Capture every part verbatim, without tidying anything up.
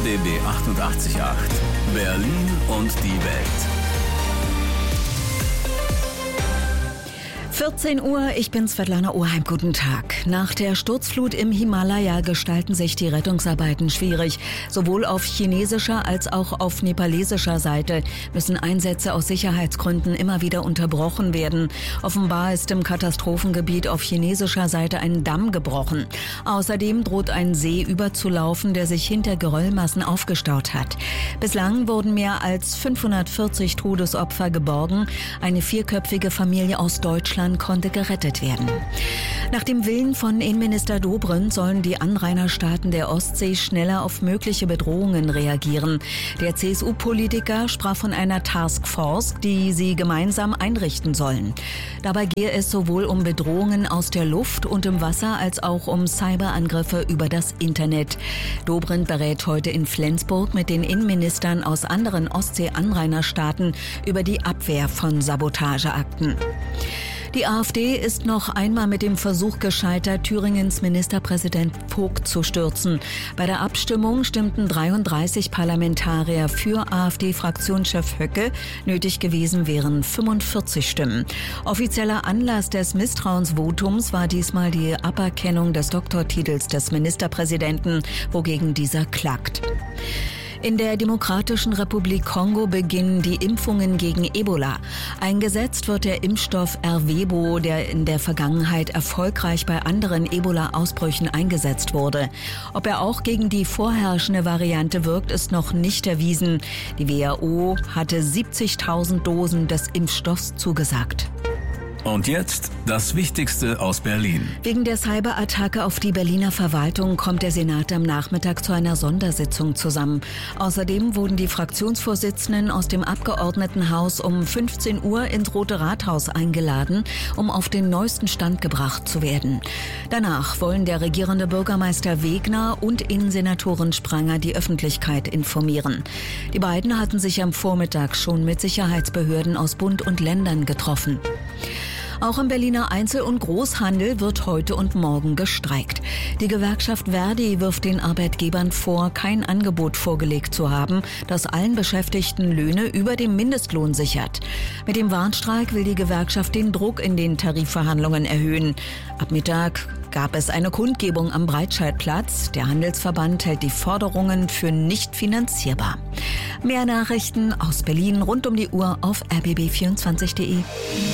B B achtundachtzig Komma acht. Berlin und die Welt. vierzehn Uhr, ich bin Svetlana Oheim, guten Tag. Nach der Sturzflut im Himalaya gestalten sich die Rettungsarbeiten schwierig. Sowohl auf chinesischer als auch auf nepalesischer Seite müssen Einsätze aus Sicherheitsgründen immer wieder unterbrochen werden. Offenbar ist im Katastrophengebiet auf chinesischer Seite ein Damm gebrochen. Außerdem droht ein See überzulaufen, der sich hinter Geröllmassen aufgestaut hat. Bislang wurden mehr als fünfhundertvierzig Todesopfer geborgen. Eine vierköpfige Familie aus Deutschland konnte gerettet werden. Nach dem Willen von Innenminister Dobrindt sollen die Anrainerstaaten der Ostsee schneller auf mögliche Bedrohungen reagieren. Der C S U-Politiker sprach von einer Taskforce, die sie gemeinsam einrichten sollen. Dabei gehe es sowohl um Bedrohungen aus der Luft und im Wasser als auch um Cyberangriffe über das Internet. Dobrindt berät heute in Flensburg mit den Innenministern aus anderen Ostsee-Anrainerstaaten über die Abwehr von Sabotageakten. Die AfD ist noch einmal mit dem Versuch gescheitert, Thüringens Ministerpräsident Vogt zu stürzen. Bei der Abstimmung stimmten dreiunddreißig Parlamentarier für AfD-Fraktionschef Höcke. Nötig gewesen wären fünfundvierzig Stimmen. Offizieller Anlass des Misstrauensvotums war diesmal die Aberkennung des Doktortitels des Ministerpräsidenten, wogegen dieser klagt. In der Demokratischen Republik Kongo beginnen die Impfungen gegen Ebola. Eingesetzt wird der Impfstoff Ervebo, der in der Vergangenheit erfolgreich bei anderen Ebola-Ausbrüchen eingesetzt wurde. Ob er auch gegen die vorherrschende Variante wirkt, ist noch nicht erwiesen. Die W H O hatte siebzigtausend Dosen des Impfstoffs zugesagt. Und jetzt das Wichtigste aus Berlin. Wegen der Cyberattacke auf die Berliner Verwaltung kommt der Senat am Nachmittag zu einer Sondersitzung zusammen. Außerdem wurden die Fraktionsvorsitzenden aus dem Abgeordnetenhaus um fünfzehn Uhr ins Rote Rathaus eingeladen, um auf den neuesten Stand gebracht zu werden. Danach wollen der regierende Bürgermeister Wegner und Innensenatorin Spranger die Öffentlichkeit informieren. Die beiden hatten sich am Vormittag schon mit Sicherheitsbehörden aus Bund und Ländern getroffen. Auch im Berliner Einzel- und Großhandel wird heute und morgen gestreikt. Die Gewerkschaft Verdi wirft den Arbeitgebern vor, kein Angebot vorgelegt zu haben, das allen Beschäftigten Löhne über dem Mindestlohn sichert. Mit dem Warnstreik will die Gewerkschaft den Druck in den Tarifverhandlungen erhöhen. Ab Mittag gab es eine Kundgebung am Breitscheidplatz. Der Handelsverband hält die Forderungen für nicht finanzierbar. Mehr Nachrichten aus Berlin rund um die Uhr auf r b b vierundzwanzig punkt d e.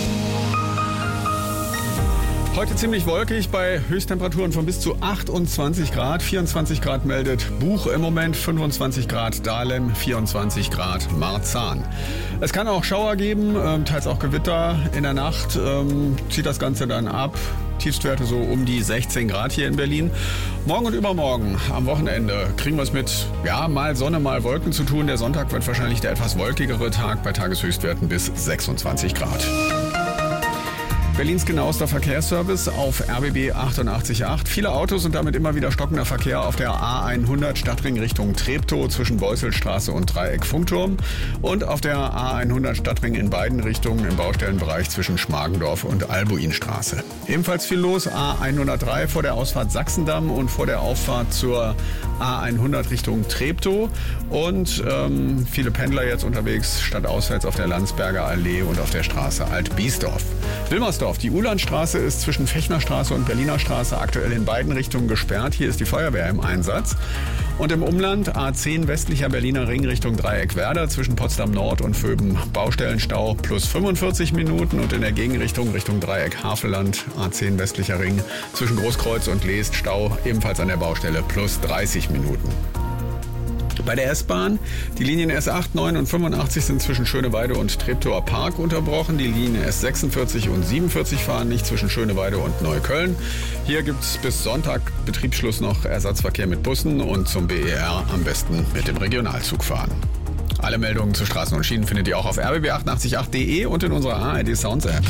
Heute ziemlich wolkig bei Höchsttemperaturen von bis zu achtundzwanzig Grad. vierundzwanzig Grad meldet Buch im Moment, fünfundzwanzig Grad Dahlem, vierundzwanzig Grad Marzahn. Es kann auch Schauer geben, ähm, teils auch Gewitter. In der Nacht ähm, zieht das Ganze dann ab. Tiefstwerte so um die sechzehn Grad hier in Berlin. Morgen und übermorgen am Wochenende kriegen wir es mit ja mal Sonne, mal Wolken zu tun. Der Sonntag wird wahrscheinlich der etwas wolkigere Tag bei Tageshöchstwerten bis sechsundzwanzig Grad. Berlins genauester Verkehrsservice auf R B B achtundachtzig Komma acht. Viele Autos und damit immer wieder stockender Verkehr auf der A hundert Stadtring Richtung Treptow zwischen Beusselstraße und Dreieck Funkturm und auf der A hundert Stadtring in beiden Richtungen im Baustellenbereich zwischen Schmargendorf und Albuinstraße. Ebenfalls viel los, A hundertdrei vor der Ausfahrt Sachsendamm und vor der Auffahrt zur A hundert Richtung Treptow und ähm, viele Pendler jetzt unterwegs stadtauswärts auf der Landsberger Allee und auf der Straße Alt-Biesdorf. Wilmersdorf, die Ulandstraße ist zwischen Fechnerstraße und Berliner Straße aktuell in beiden Richtungen gesperrt. Hier ist die Feuerwehr im Einsatz. Und im Umland A zehn westlicher Berliner Ring Richtung Dreieck-Werder zwischen Potsdam Nord und Vöben Baustellenstau plus fünfundvierzig Minuten und in der Gegenrichtung Richtung Dreieck-Havelland A zehn westlicher Ring zwischen Großkreuz und Leest Stau ebenfalls an der Baustelle plus dreißig Minuten. Bei der S-Bahn, die Linien S acht, neun und fünfundachtzig sind zwischen Schöneweide und Treptower Park unterbrochen. Die Linien S sechsundvierzig und siebenundvierzig fahren nicht zwischen Schöneweide und Neukölln. Hier gibt es bis Sonntag Betriebsschluss noch Ersatzverkehr mit Bussen und zum B E R am besten mit dem Regionalzug fahren. Alle Meldungen zu Straßen und Schienen findet ihr auch auf r b b achtundachtzig Komma acht punkt d e und in unserer A R D Sounds App.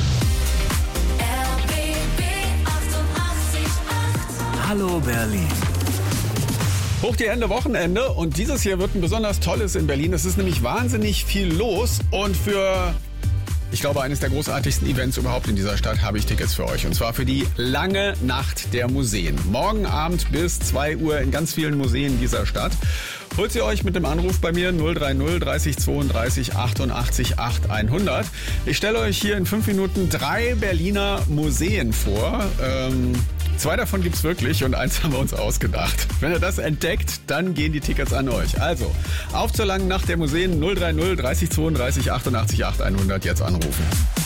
Hallo Berlin. Hoch die Hände, Wochenende, und dieses hier wird ein besonders tolles in Berlin. Es ist nämlich wahnsinnig viel los und für, ich glaube, eines der großartigsten Events überhaupt in dieser Stadt habe ich Tickets für euch. Und zwar für die lange Nacht der Museen. Morgen Abend bis zwei Uhr in ganz vielen Museen dieser Stadt. holt sie euch mit dem Anruf bei mir null drei null dreißig zweiunddreißig achtundachtzig acht hundert. Ich stelle euch hier in fünf Minuten drei Berliner Museen vor. Ähm, zwei davon gibt's wirklich und eins haben wir uns ausgedacht. Wenn ihr das entdeckt, dann gehen die Tickets an euch. Also, auf zur langen Nacht der Museen null drei null dreißig zweiunddreißig achtundachtzig acht hundert jetzt anrufen.